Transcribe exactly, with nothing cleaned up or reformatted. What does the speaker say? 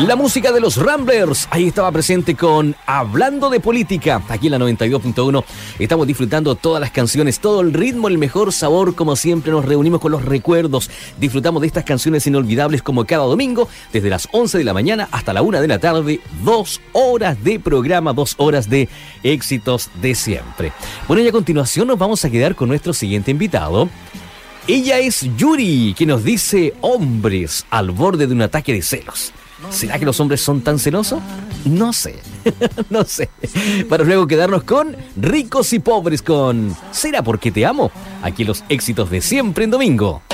La música de los Ramblers, ahí estaba presente con Hablando de Política, aquí en la noventa y dos punto uno. Estamos disfrutando todas las canciones, todo el ritmo, el mejor sabor, como siempre nos reunimos con los recuerdos. Disfrutamos de estas canciones inolvidables como cada domingo, desde las once de la mañana hasta la una de la tarde, dos horas de programa, dos horas de éxitos de siempre. Bueno, y a continuación nos vamos a quedar con nuestro siguiente invitado. Ella es Yuri, que nos dice hombres al borde de un ataque de celos. ¿Será que los hombres son tan celosos? No sé, no sé. Para luego quedarnos con Ricos y Pobres con ¿Será porque te amo? Aquí los éxitos de siempre en domingo.